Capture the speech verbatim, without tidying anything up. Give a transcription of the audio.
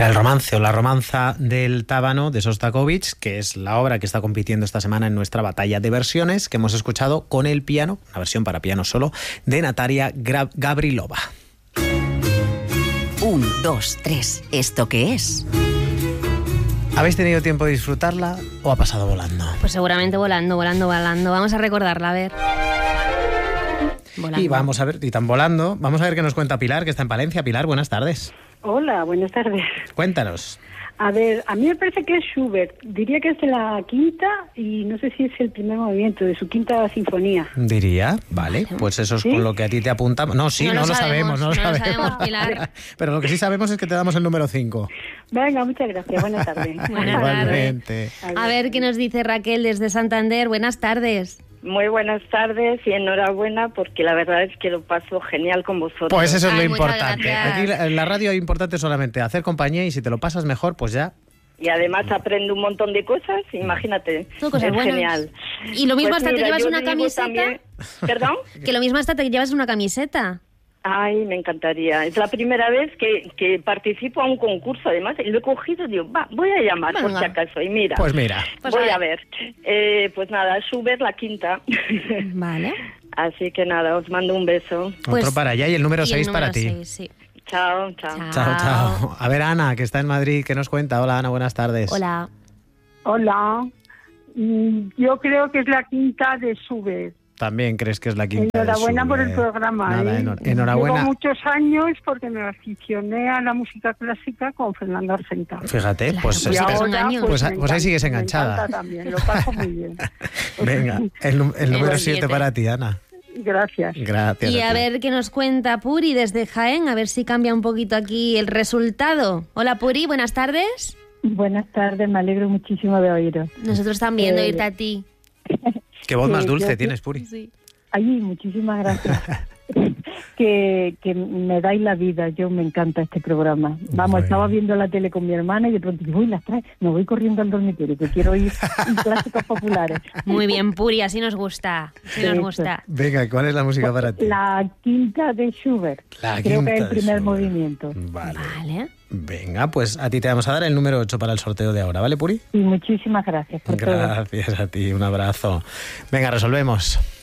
Era el romance o la romanza del tábano de Sostakovich, que es la obra que está compitiendo esta semana en nuestra batalla de versiones, que hemos escuchado con el piano, una versión para piano solo, de Natalia Gavrilova. Un, dos, tres. ¿Esto qué es? ¿Habéis tenido tiempo de disfrutarla o ha pasado volando? Pues seguramente volando, volando, volando. Vamos a recordarla, a ver. Volando. Y vamos a ver, y tan volando, vamos a ver qué nos cuenta Pilar, que está en Palencia. Pilar, buenas tardes. Hola, buenas tardes. Cuéntanos. A ver, a mí me parece que es Schubert. Diría que es de la quinta y no sé si es el primer movimiento de su quinta sinfonía. Diría, vale, pues eso es ¿Sí? con lo que a ti te apuntamos. No, sí, no, No no lo lo sabemos, sabemos, no lo no lo sabemos. sabemos, Pilar. Pero lo que sí sabemos es que te damos el número cinco. Venga, muchas gracias. Buenas tardes. Buenas Igualmente. A ver qué nos dice Raquel desde Santander. Buenas tardes. Muy buenas tardes y enhorabuena porque la verdad es que lo paso genial con vosotros. Pues eso es Ay, lo muchas importante. gracias. Aquí la- en la radio es importante solamente hacer compañía y si te lo pasas mejor, pues ya. Y además aprendo un montón de cosas, imagínate. Todo cosas es buenas. genial. Y lo mismo Pues hasta mira, te llevas yo una digo camiseta. también- ¿Perdón? Que lo mismo hasta te llevas una camiseta. Ay, me encantaría. Es la primera vez que, que participo a un concurso, además, y lo he cogido y digo, va, voy a llamar por Venga. si acaso. Y mira, Pues mira. Pues voy a a ver. Eh, pues nada, Schubert, la quinta. Vale. Así que nada, os mando un beso. Pues- Otro para allá y el número Y el seis para número ti. seis, sí. Chao, chao. Chao. Chao, chao. A ver, Ana, que está en Madrid, ¿qué nos cuenta? Hola, Ana, buenas tardes. Hola. Hola. Mm, Yo creo que es la quinta de Schubert. También crees que es la quinta. de Enhorabuena por el Schubert. programa. Nada, ¿eh? enhor- enhorabuena. Llevo muchos años porque me aficioné a la música clásica con Fernando Argenta. Fíjate, Claro, pues, pues Y sí que este- son ahora, años. Pues- me pues ahí encanta- sigues me enganchada. encanta también, lo paso muy bien. venga, el, nu- el número El siete siete. para ti, Ana. Gracias. Gracias. Y a ti. ver qué nos cuenta Puri desde Jaén, a ver si cambia un poquito aquí el resultado. Hola Puri, buenas tardes. Buenas tardes, me alegro muchísimo de oíros. Nosotros también de Eh, oírte a ti. Qué voz más que dulce yo- tienes, Puri. Sí. Ay, muchísimas gracias. que, que me dais la vida, yo me encanta este programa. Vamos, Bueno. estaba viendo la tele con mi hermana y de pronto digo, uy, las trae, me voy corriendo al dormitorio, que quiero oír clásicos populares. Muy bien, Puri, así nos gusta. Así nos Eso. gusta. Venga, ¿cuál es la música para ti? La quinta de Schubert, La creo quinta que es el de primer Schubert. movimiento. Vale. Vale. Venga, pues a ti te vamos a dar el número ocho para el sorteo de ahora, ¿vale, Puri? Y muchísimas gracias por todo. Gracias a ti, un abrazo. Venga, resolvemos.